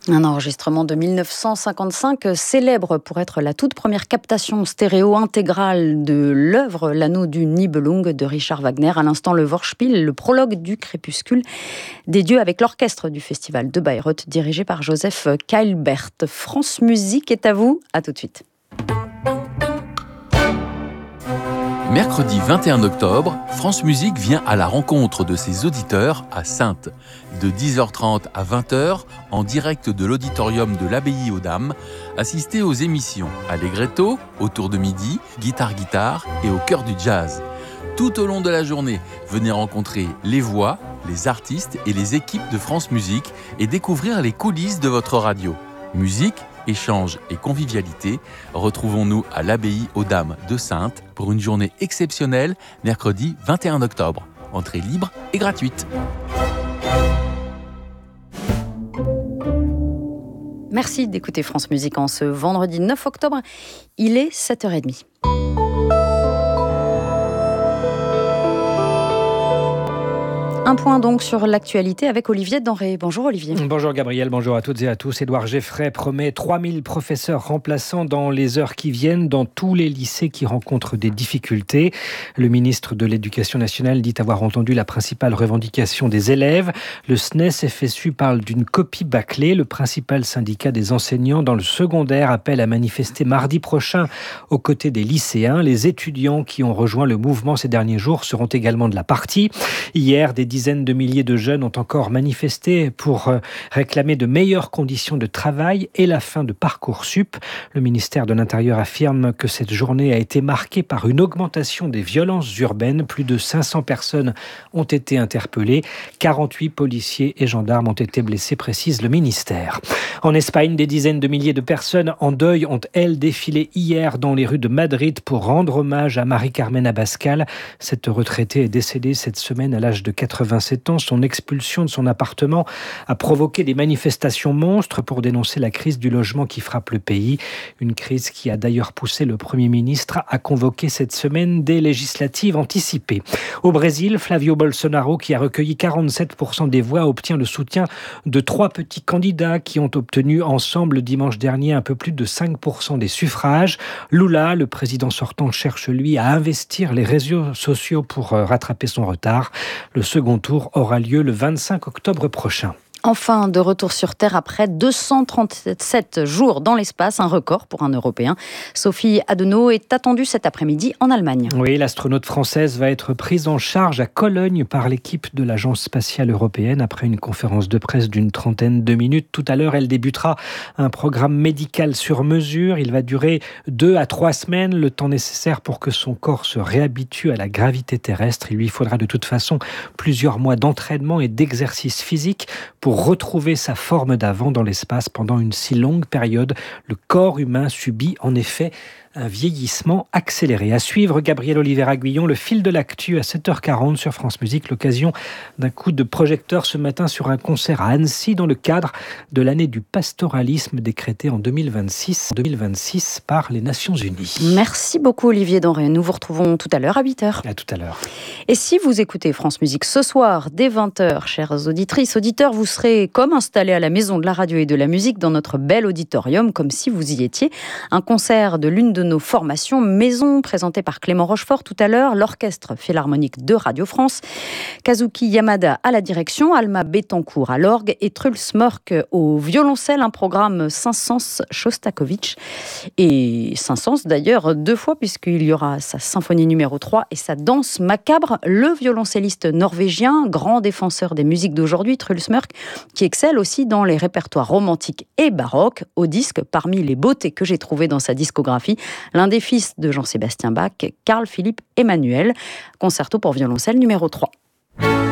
Un enregistrement de 1955 célèbre pour être la toute première captation stéréo intégrale de l'œuvre L'Anneau du Nibelung de Richard Wagner. À l'instant, le Vorspiel, le prologue du Crépuscule des dieux avec l'orchestre du Festival de Bayreuth dirigé par Joseph Keilbert. France Musique est à vous, à tout de suite. Mercredi 21 octobre, France Musique vient à la rencontre de ses auditeurs à Saintes. De 10h30 à 20h, en direct de l'auditorium de l'Abbaye aux Dames, assistez aux émissions Allegretto, autour de midi, Guitare et au cœur du jazz. Tout au long de la journée, venez rencontrer les voix, les artistes et les équipes de France Musique et découvrir les coulisses de votre radio. Musique, échange et convivialité, retrouvons-nous à l'Abbaye aux Dames de Saintes pour une journée exceptionnelle, mercredi 21 octobre. Entrée libre et gratuite. Merci d'écouter France Musique en ce vendredi 9 octobre. Il est 7h30. Un point donc sur l'actualité avec Olivier Denré. Bonjour Olivier. Bonjour Gabriel, bonjour à toutes et à tous. Édouard Geffray promet 3000 professeurs remplaçants dans les heures qui viennent dans tous les lycées qui rencontrent des difficultés. Le ministre de l'Éducation nationale dit avoir entendu la principale revendication des élèves. Le SNES-FSU parle d'une copie bâclée. Le principal syndicat des enseignants dans le secondaire appelle à manifester mardi prochain aux côtés des lycéens. Les étudiants qui ont rejoint le mouvement ces derniers jours seront également de la partie. Hier, des dizaines de milliers de jeunes ont encore manifesté pour réclamer de meilleures conditions de travail et la fin de Parcoursup. Le ministère de l'Intérieur affirme que cette journée a été marquée par une augmentation des violences urbaines. Plus de 500 personnes ont été interpellées. 48 policiers et gendarmes ont été blessés, précise le ministère. En Espagne, des dizaines de milliers de personnes en deuil ont, elles, défilé hier dans les rues de Madrid pour rendre hommage à Marie-Carmen Abascal. Cette retraitée est décédée cette semaine à l'âge de 87 ans. Son expulsion de son appartement a provoqué des manifestations monstres pour dénoncer la crise du logement qui frappe le pays. Une crise qui a d'ailleurs poussé le Premier ministre à convoquer cette semaine des législatives anticipées. Au Brésil, Flavio Bolsonaro, qui a recueilli 47% des voix, obtient le soutien de 3 petits candidats qui ont obtenu ensemble dimanche dernier un peu plus de 5% des suffrages. Lula, le président sortant, cherche lui à investir les réseaux sociaux pour rattraper son retard. Le second tour aura lieu le 25 octobre prochain. Enfin, de retour sur Terre après 237 jours dans l'espace, un record pour un Européen. Sophie Adenau est attendue cet après-midi en Allemagne. Oui, l'astronaute française va être prise en charge à Cologne par l'équipe de l'Agence spatiale européenne après une conférence de presse d'une trentaine de minutes. Tout à l'heure, elle débutera un programme médical sur mesure. Il va durer 2 à 3 semaines, le temps nécessaire pour que son corps se réhabitue à la gravité terrestre. Il lui faudra de toute façon plusieurs mois d'entraînement et d'exercice physique pour retrouver sa forme d'avant dans l'espace pendant une si longue période. Le corps humain subit en effet un vieillissement accéléré. À suivre, Gabriel Oliver-Aguillon, le fil de l'actu à 7h40 sur France Musique, l'occasion d'un coup de projecteur ce matin sur un concert à Annecy dans le cadre de l'année du pastoralisme décrétée en 2026 par les Nations Unies. Merci beaucoup Olivier Denré. Nous vous retrouvons tout à l'heure à 8h. À tout à l'heure. Et si vous écoutez France Musique ce soir dès 20h, chères auditrices, auditeurs, vous serez comme installés à la Maison de la Radio et de la Musique dans notre bel auditorium, comme si vous y étiez. Un concert de l'une de nos formations Maison, présentée par Clément Rochefort tout à l'heure, l'Orchestre Philharmonique de Radio France, Kazuki Yamada à la direction, Alma Betancourt à l'orgue et Truls Mörk au violoncelle, un programme Saint-Saëns Shostakovich. Et Saint-Saëns d'ailleurs 2 fois, puisqu'il y aura sa symphonie numéro 3 et sa danse macabre. Le violoncelliste norvégien, grand défenseur des musiques d'aujourd'hui, Truls Mörk, qui excelle aussi dans les répertoires romantiques et baroques. Au disque, parmi les beautés que j'ai trouvées dans sa discographie, l'un des fils de Jean-Sébastien Bach, Carl Philipp Emanuel, concerto pour violoncelle numéro 3.